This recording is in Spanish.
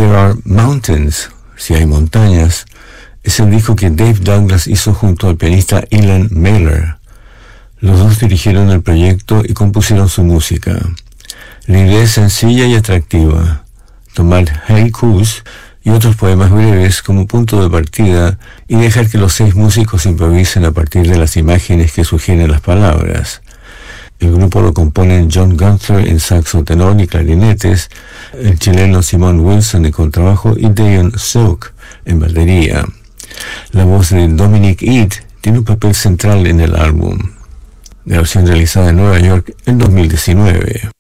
There Are Mountains, Si hay montañas, es el disco que Dave Douglas hizo junto al pianista Ilan Mailer. Los dos dirigieron el proyecto y compusieron su música. La idea es sencilla y atractiva: tomar haikus y otros poemas breves como punto de partida y dejar que los 6 músicos improvisen a partir de las imágenes que sugieren las palabras. El grupo lo componen John Gunther en saxo tenor y clarinetes, el chileno Simon Wilson en contrabajo y Dayon Silk en batería. La voz de Dominic Eade tiene un papel central en el álbum. Grabación realizada en Nueva York en 2019.